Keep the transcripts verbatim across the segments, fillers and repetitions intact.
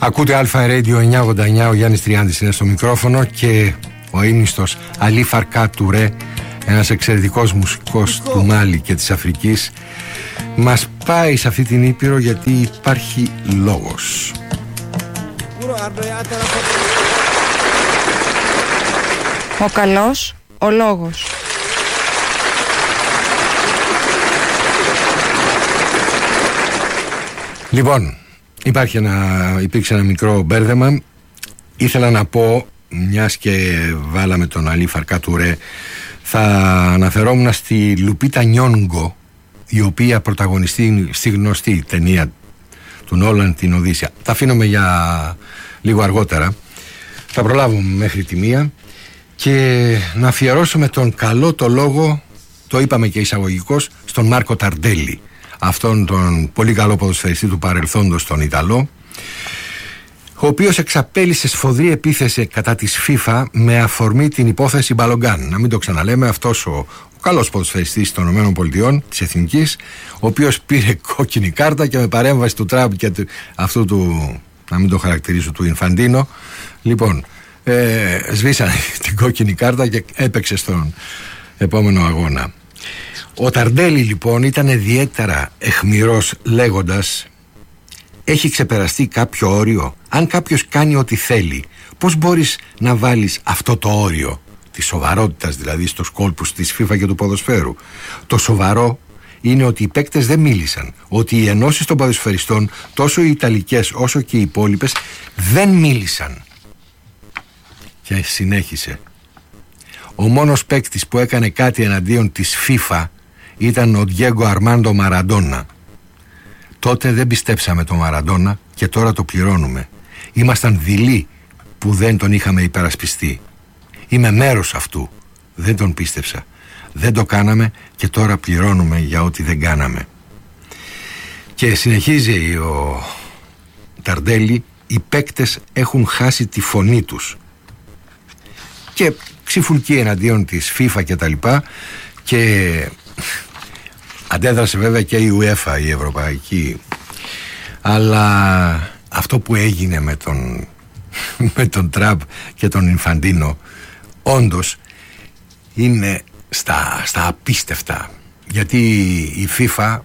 Ακούτε Alpha Radio εννιακόσια ογδόντα εννιά, ο Γιάννης Τριάντης είναι στο μικρόφωνο και ο ύμνηστος Αλή Φαρκά Τουρέ, ένας εξαιρετικός μουσικός του Μάλι και της Αφρικής, μας πάει σε αυτή την Ήπειρο γιατί υπάρχει λόγος. Ο καλός, ο λόγος. Λοιπόν, υπάρχει ένα, υπήρξε ένα μικρό μπέρδεμα. Ήθελα να πω, μιας και βάλαμε τον Αλή Φαρκά Τουρέ, θα αναφερόμουν στη Λουπίτα Νιόνγκο, η οποία πρωταγωνιστεί στη γνωστή ταινία του Νόλαν, την Οδύσσεια. Τα αφήνουμε για λίγο αργότερα. Θα προλάβουμε μέχρι τη μία και να αφιερώσουμε τον καλό το λόγο, το είπαμε και εισαγωγικώς, στον Μάρκο Ταρντέλη, αυτόν τον πολύ καλό ποδοσφαιριστή του παρελθόντος, τον Ιταλό, ο οποίος εξαπέλυσε σφοδρή επίθεση κατά της FIFA με αφορμή την υπόθεση Μπαλογκάν. Να μην το ξαναλέμε, αυτός ο, ο καλός ποδοσφαιριστής των ΗΠΑ, της Εθνικής, ο οποίος πήρε κόκκινη κάρτα και με παρέμβαση του Τραμπ και του, αυτού του, να μην το χαρακτηρίσω, του Ινφαντίνο, λοιπόν, ε, σβήσανε την κόκκινη κάρτα και έπαιξε στον επόμενο αγώνα. Ο Ταρντέλη λοιπόν ήταν ιδιαίτερα αιχμηρός, λέγοντας: έχει ξεπεραστεί κάποιο όριο? Αν κάποιος κάνει ό,τι θέλει, πώς μπορείς να βάλεις αυτό το όριο της σοβαρότητας, δηλαδή στους κόλπους της FIFA και του ποδοσφαίρου? Το σοβαρό είναι ότι οι παίκτες δεν μίλησαν, ότι οι ενώσεις των ποδοσφαιριστών, τόσο οι Ιταλικές όσο και οι υπόλοιπες, δεν μίλησαν. Και συνέχισε: ο μόνος παίκτης που έκανε κάτι εναντίον της FIFA ήταν ο Ντιέγκο Αρμάντο Μαραντόνα. Τότε δεν πιστέψαμε τον Μαραντόνα και τώρα το πληρώνουμε. Ήμασταν δειλοί που δεν τον είχαμε υπερασπιστεί. Είμαι μέρος αυτού. Δεν τον πίστεψα. Δεν το κάναμε και τώρα πληρώνουμε για ό,τι δεν κάναμε. Και συνεχίζει ο Ταρντέλη: οι παίκτες έχουν χάσει τη φωνή τους. Και ξυφουλκεί εναντίον της FIFA και τα λοιπά, και αντέδρασε βέβαια και η UEFA, η Ευρωπαϊκή. Αλλά αυτό που έγινε με τον με τον Τραμπ και τον Ινφαντίνο όντως είναι στα, στα απίστευτα. Γιατί η FIFA,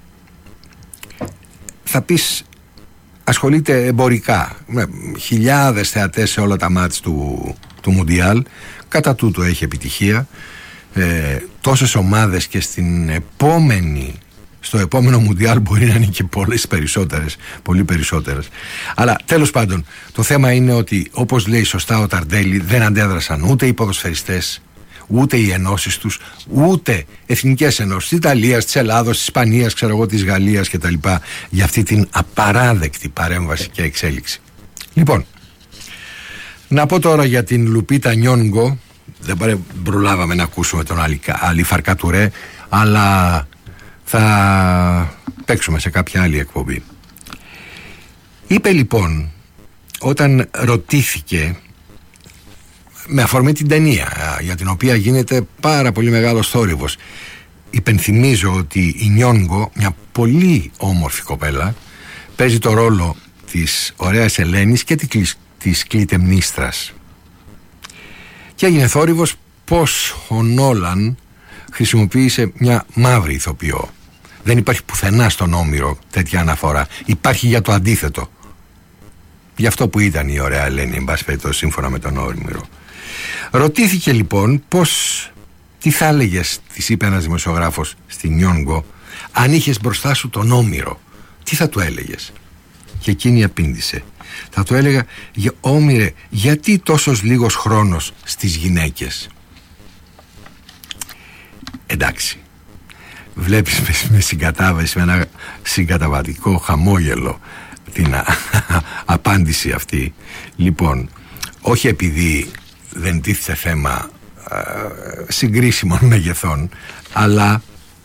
θα πεις, ασχολείται εμπορικά με χιλιάδες θεατές σε όλα τα μάτς του, του Μουντιάλ. Κατά τούτο έχει επιτυχία. Ε, τόσες ομάδες και στην επόμενη, στο επόμενο Μουντιάλ μπορεί να είναι και πολλές περισσότερες, πολύ περισσότερες. Αλλά τέλος πάντων, το θέμα είναι ότι, όπως λέει σωστά ο Ταρντέλη, δεν αντέδρασαν ούτε οι ποδοσφαιριστές, ούτε οι ενώσεις τους, ούτε εθνικές ενώσεις της Ιταλίας, της Ελλάδος, της Ισπανίας, ξέρω εγώ, της Γαλλίας κτλ. Για αυτή την απαράδεκτη παρέμβαση και εξέλιξη. Λοιπόν, να πω τώρα για την Λουπίτα Νιόνγκο. Δεν προλάβαμε να ακούσουμε τον Αλή Φαρκά Τουρέ, αλλά θα παίξουμε σε κάποια άλλη εκπομπή. Είπε λοιπόν, όταν ρωτήθηκε με αφορμή την ταινία, για την οποία γίνεται πάρα πολύ μεγάλος θόρυβος, υπενθυμίζω ότι η Νιόνγκο, μια πολύ όμορφη κοπέλα, παίζει το ρόλο της ωραίας Ελένης και της Κλητεμνίστρας. Και έγινε θόρυβος πως ο Νόλαν χρησιμοποίησε μια μαύρη ηθοποιό. Δεν υπάρχει πουθενά στον Όμηρο τέτοια αναφορά. Υπάρχει για το αντίθετο. Γι' αυτό που ήταν η ωραία Ελένη, εν πάση περιπτώσει, σύμφωνα με τον Όμηρο. Ρωτήθηκε λοιπόν πως, τι θα έλεγες, της είπε ένας δημοσιογράφος στην Νιόνγκο, αν είχες μπροστά σου τον Όμηρο, τι θα του έλεγες? Και εκείνη απήντησε: θα του έλεγα, για Όμηρε, γιατί τόσος λίγος χρόνος στις γυναίκες? Εντάξει, βλέπεις με, με συγκατάβαση, με ένα συγκαταβατικό χαμόγελο την α, α, απάντηση αυτή. Λοιπόν, όχι επειδή δεν τίθεται θέμα α, συγκρίσιμων μεγεθών, αλλά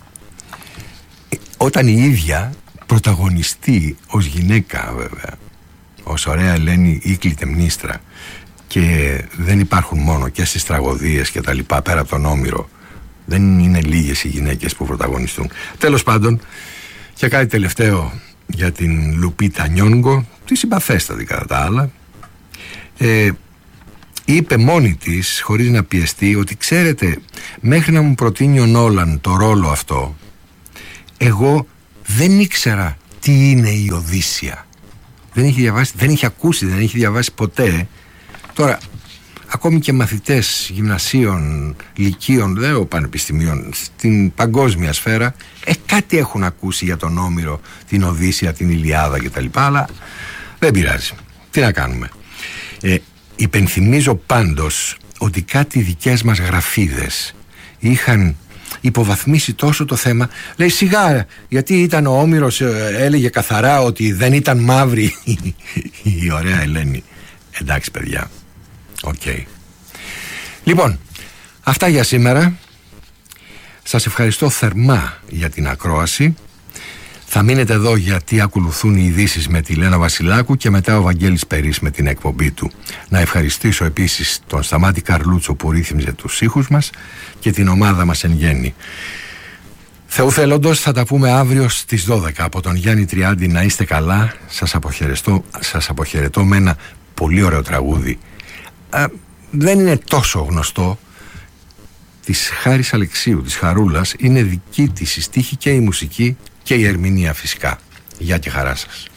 όταν η ίδια πρωταγωνιστεί ως γυναίκα, βέβαια, ως ωραία Ελένη ή Κλητεμνίστρα, και δεν υπάρχουν μόνο και στις τραγωδίες και τα λοιπά, πέρα από τον Όμηρο, δεν είναι λίγες οι γυναίκες που πρωταγωνιστούν. Τέλος πάντων, και κάτι τελευταίο για την Λουπίτα Νιόνγκο, τη συμπαθέστατη κατά τα άλλα, ε, είπε μόνη της, χωρίς να πιεστεί, ότι ξέρετε, μέχρι να μου προτείνει ο Νόλαν το ρόλο αυτό, εγώ δεν ήξερα τι είναι η Οδύσσεια. Δεν είχε διαβάσει, δεν είχε ακούσει, δεν είχε διαβάσει ποτέ. Τώρα, ακόμη και μαθητές γυμνασίων, λυκείων, δεν πανεπιστημίων, στην παγκόσμια σφαίρα, ε, κάτι έχουν ακούσει για τον Όμηρο, την Οδύσσεια, την Ηλιάδα κτλ. Αλλά δεν πειράζει. Τι να κάνουμε. Ε, υπενθυμίζω πάντως ότι κάτι δικές μας γραφίδες είχαν υποβαθμίσει τόσο το θέμα. Λέει, σιγά, γιατί ήταν ο Όμηρος, έλεγε καθαρά ότι δεν ήταν μαύρη η ωραία Ελένη. Εντάξει παιδιά, οκ. Okay. Λοιπόν, αυτά για σήμερα. Σας ευχαριστώ θερμά για την ακρόαση. Θα μείνετε εδώ γιατί ακολουθούν οι ειδήσεις με τη Λένα Βασιλάκου και μετά ο Βαγγέλης Περής με την εκπομπή του. Να ευχαριστήσω επίσης τον Σταμάτη Καρλούτσο που ρύθμιζε τους ήχους μας και την ομάδα μας εν γέννη. Θεού θέλοντος, θα τα πούμε αύριο στις δώδεκα. Από τον Γιάννη Τριάντη, να είστε καλά. Σας αποχαιρετώ, σας αποχαιρετώ με ένα πολύ ωραίο τραγούδι. Α, δεν είναι τόσο γνωστό, της Χάρης Αλεξίου, της Χαρούλας. Είναι δική της η στίχη και η μουσική και η ερμηνεία φυσικά. Γεια και χαρά σας.